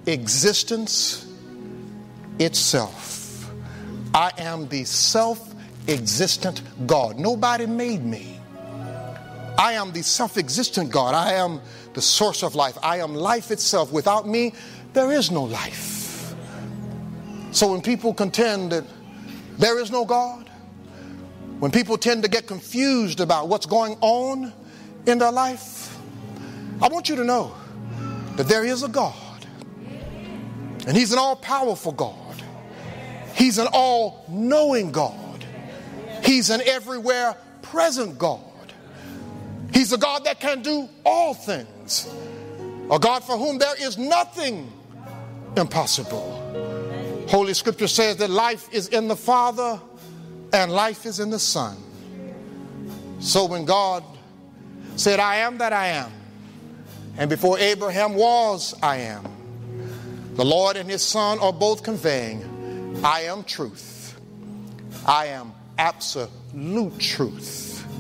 existence itself. I am the self-existent God. Nobody made me. I am the self-existent God. I am the source of life. I am life itself. Without me, there is no life. So when people contend that there is no God, when people tend to get confused about what's going on in their life, I want you to know that there is a God. And He's an all-powerful God. He's an all-knowing God. He's an everywhere present God. He's a God that can do all things. A God for whom there is nothing impossible. Holy Scripture says that life is in the Father and life is in the Son. So when God said, I am that I am, and before Abraham was, I am, the Lord and His Son are both conveying, I am truth. I am absolute truth.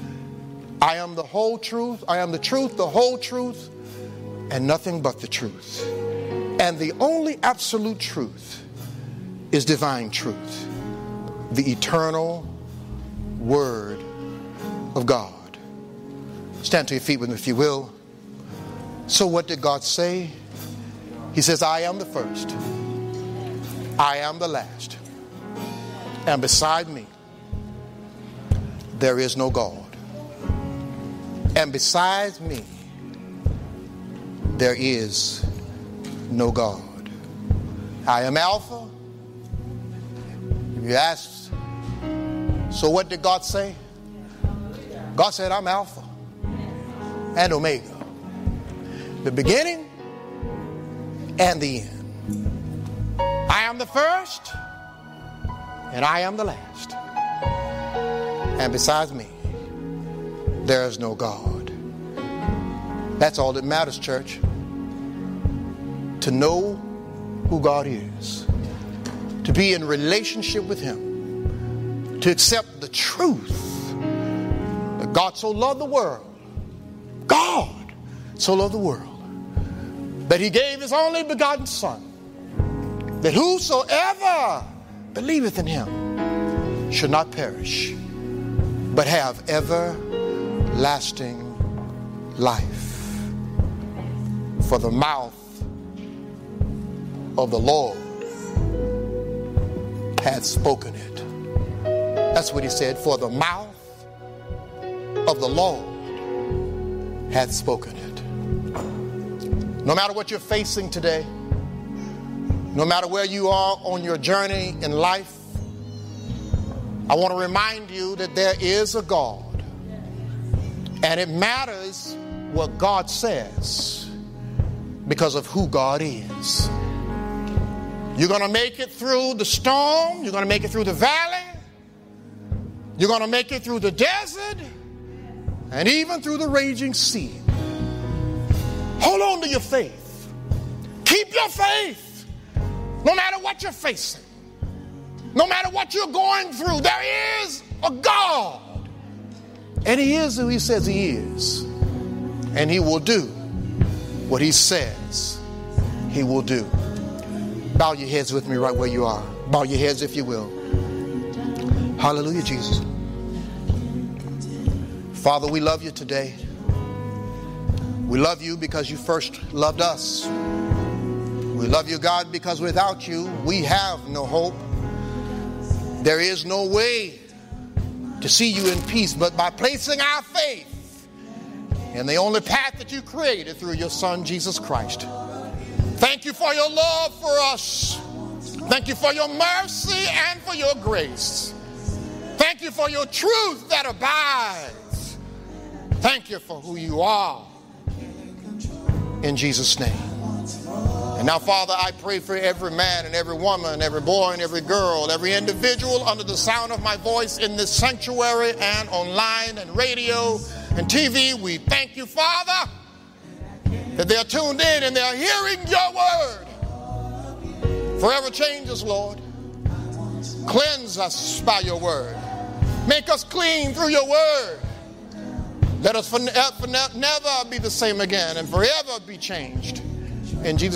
I am the whole truth. I am the truth, the whole truth, and nothing but the truth. And the only absolute truth is divine truth, the eternal Word of God. Stand to your feet with me if you will. So what did God say? He says, I am the first. I am the last. And beside me, there is no God. And besides me, there is no God. I am Alpha. If you ask, so what did God say? God said, I'm Alpha and Omega, the beginning and the end. I am the first and I am the last. And besides me, there is no God. That's all that matters, church. To know who God is. To be in relationship with Him. To accept the truth that God so loved the world. God so loved the world that He gave His only begotten Son, that whosoever believeth in Him should not perish, but have everlasting life. For the mouth of the Lord hath spoken it. That's what He said. For the mouth of the Lord hath spoken it. No matter what you're facing today, no matter where you are on your journey in life, I want to remind you that there is a God. And it matters what God says because of who God is. You're going to make it through the storm. You're going to make it through the valley. You're going to make it through the desert and even through the raging sea. Hold on to your faith. Keep your faith. No matter what you're facing, no matter what you're going through, there is a God. And He is who He says He is. And He will do what He says He will do. Bow your heads with me right where you are. Bow your heads if you will. Hallelujah, Jesus. Father, we love You today. We love You because You first loved us. We love You, God, because without You, we have no hope. There is no way to see You in peace but by placing our faith in the only path that You created through Your Son, Jesus Christ. Thank You for Your love for us. Thank You for Your mercy and for Your grace. Thank You for Your truth that abides. Thank You for who You are. In Jesus' name. And now, Father, I pray for every man and every woman, every boy and every girl, every individual under the sound of my voice in this sanctuary and online and radio and TV. We thank You, Father, that they're tuned in and they're hearing Your word. Forever change us, Lord. Cleanse us by Your word. Make us clean through Your word. Let us never be the same again and forever be changed. In Jesus'